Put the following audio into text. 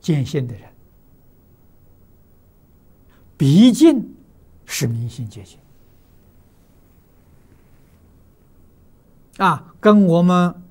坚信的人，毕竟是明心见性跟我们